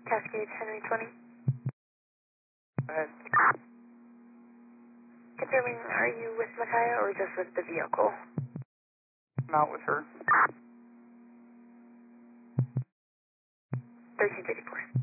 Cascade Henry 20. Go ahead. Confirming, are you with Micaiah or just with the vehicle? I'm out with her. 1334.